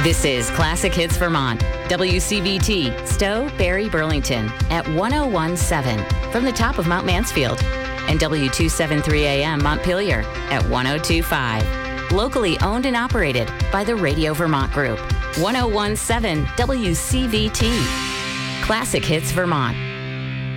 This is Classic Hits Vermont, WCVT, Stowe, Barrie, Burlington, at 1017 from the top of Mount Mansfield, and W273 AM Montpelier at 1025. Locally owned and operated by the Radio Vermont Group. 1017 WCVT. Classic Hits Vermont.